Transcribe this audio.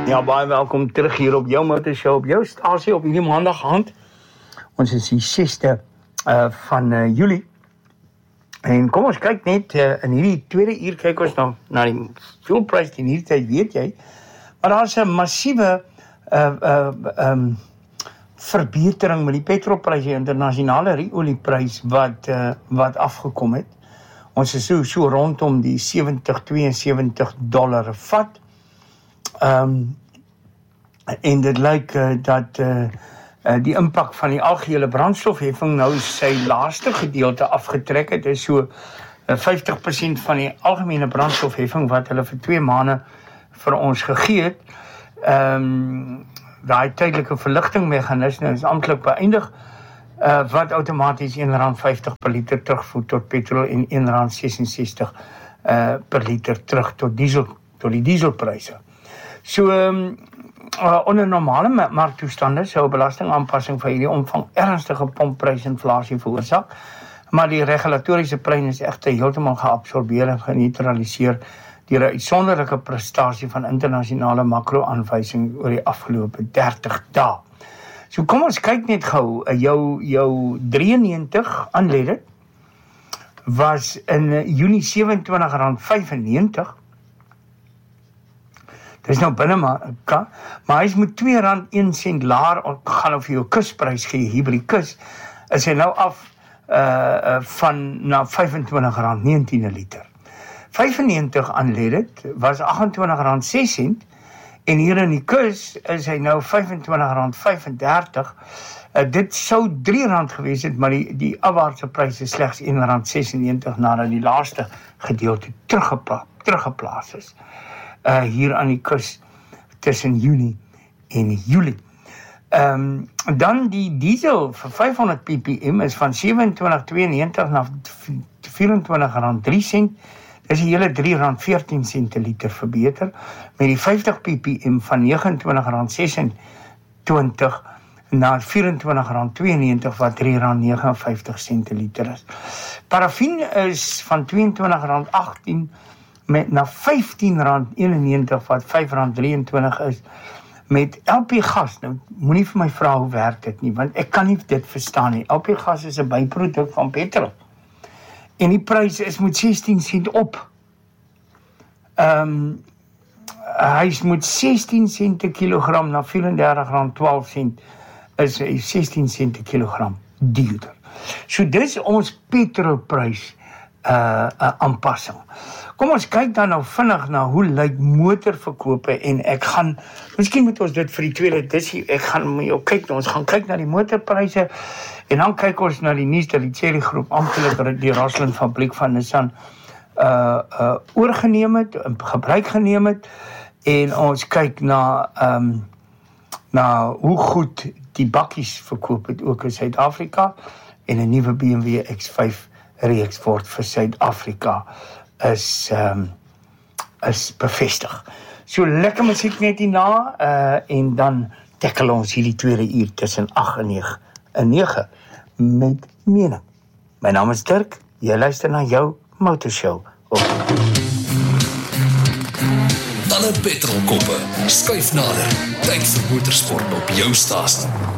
Ja, baie welkom terug hier op jou Motor Show, op jou stasie op hierdie maandag aand. Ons is die 6de van Julie. En kom ons kyk net, in hierdie tweede uur kyk ons na die fuelprys in hierdie tyd, weet jy. Maar daar is 'n massiewe verbetering met die petrolprys, die internasionale olieprys wat afgekom het. Ons is so rondom die $70-72 'n vat. En dit lyk dat die impak van die algehele brandstofheffing nou sy laaste gedeelte afgetrek het. Dit is so 50% van die algemene brandstofheffing wat hulle vir 2 maande vir ons gegee het. Daai tydelike verligting meganisme is amptelik beëindig, wat outomaties R1.50 per liter terugvoer tot petrol en R1.66 per liter terug tot die dieselpryse. So, onder normale marktoestande sou 'n belastingaanpassing van hierdie omvang ernstige pompprysinflasie veroorsaak, maar die regulatoriese prys is egter heeltemal geabsorbeer en geneutraliseer deur 'n uitsonderlike prestasie van internasionale makro-aanwysing oor die afgelope 30 dae. So kom ons kyk net gou, jou 93 unleaded was in Junie R27.95. Dit is nou binne maar hy is met R2.01 laer gaan of jou kusprys gee hier by die kus, is hy nou af van na R25.19 'n liter. 95 unleaded was R28.06 en hier in die kus is hy nou R25.35. Dit sou R3 gewees het, maar die afwaartse prys is slegs R1.96 nadat die laaste gedeelte teruggeplaas is. Hier aan die kus tussen Junie en Julie. Dan die diesel vir 500 ppm is van R27.92 na R24.03. Dis 'n hele R3.14 'n liter verbeter, met die 50 ppm van R29.26 na R24.92 wat R3.59 'n liter is. Parafin is van R22.18 na R15.91 wat R5.23 is. Met LP gas, nou moenie vir my vra hoe werk dit nie, want ek kan nie dit verstaan nie. LP gas is 'n byproduk van petrol. En die prys is met 16 sent op. Hy is met 16 sent 'n kilogram na R34.12 is 16 sent 'n kilogram duurder. So dis ons petrolprys aanpassing. Kom ons kyk dan nou vinnig na hoe lyk motorverkope en ek gaan, miskien moet ons dit vir die tweede edisie, ek gaan met jou kyk, ons gaan kyk na die motorpryse en dan kyk ons na die nuus dat die Chery groep amptelik die Rosslyn fabriek van Nissan oorgeneem het, in gebruik geneem het en ons kyk na hoe goed die bakkies verkoop het ook in Suid-Afrika en 'n nuwe BMW X5 reeks word vir Suid-Afrika is bevestig. So lekker musiek net hierna en dan tackle ons hierdie tweede uur tussen 8 en 9 met mening. My naam is Dirk, jy luister na jou Motor Show. Alle petrolkoppe, skuif nader. Tyd vir motorsport op jou stasie.